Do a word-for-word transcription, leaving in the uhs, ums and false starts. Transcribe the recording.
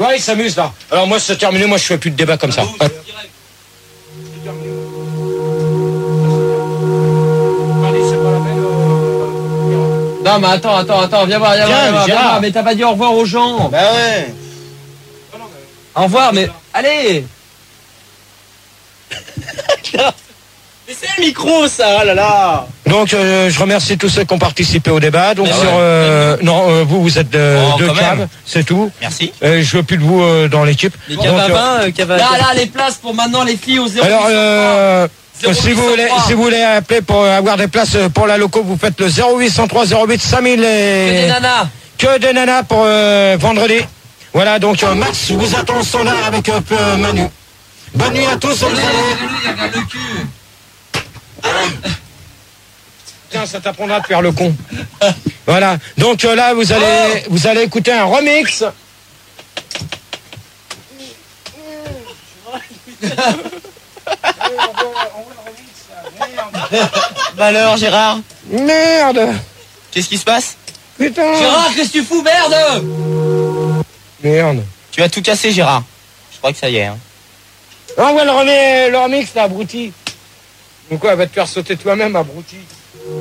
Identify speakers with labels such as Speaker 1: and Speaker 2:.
Speaker 1: Ouais, ils s'amusent là. Alors moi, c'est terminé, moi je fais plus de débat comme ça. Ouais.
Speaker 2: Non mais attends, attends, attends, viens voir, viens,
Speaker 1: Viens,
Speaker 2: voir, viens, voir,
Speaker 1: viens.
Speaker 2: viens voir, mais t'as pas dit au revoir aux gens.
Speaker 1: Bah ouais.
Speaker 2: Au revoir, mais allez.
Speaker 3: Mais c'est le micro, ça, oh là là.
Speaker 1: Donc euh, je remercie tous ceux qui ont participé au débat. Donc
Speaker 3: Ah
Speaker 1: sur
Speaker 3: ouais.
Speaker 1: euh, non euh, vous vous êtes de,
Speaker 3: Oh,
Speaker 1: deux
Speaker 3: quand
Speaker 1: caves,
Speaker 3: même.
Speaker 1: c'est tout.
Speaker 3: Merci.
Speaker 1: Euh, je veux plus de vous euh, dans l'équipe.
Speaker 2: Les
Speaker 1: Donc,
Speaker 2: caves à
Speaker 1: euh,
Speaker 2: vin, euh, caves à... Là, là, les places pour maintenant les filles au zéro.
Speaker 1: alors euh,
Speaker 2: zéro
Speaker 1: si
Speaker 2: huit
Speaker 1: vous
Speaker 2: cent
Speaker 1: voulez
Speaker 2: trois.
Speaker 1: si vous voulez appeler pour avoir des places pour la loco, vous faites le zéro huit cent trois zéro huit cinq mille
Speaker 2: Que des
Speaker 1: et
Speaker 2: nanas.
Speaker 1: que des nanas pour euh, vendredi. Voilà donc euh, Max vous attend au standard avec euh, peu- Manu. Bonne nuit à tous.
Speaker 2: Regarde le cul.
Speaker 1: Tiens, ça t'apprendra de faire le con. Voilà. Donc euh, là, vous allez, vous allez écouter un remix.
Speaker 3: Bah alors, Gérard,
Speaker 1: Merde.
Speaker 3: qu'est-ce qui se passe?
Speaker 1: Putain.
Speaker 2: Gérard, qu'est-ce que tu fous, merde?
Speaker 1: Merde.
Speaker 3: Tu as tout cassé, Gérard. Je crois que ça y est. Hein.
Speaker 1: Envoie le, remix, le remix là, abruti. Donc quoi, va te faire sauter toi-même, abruti.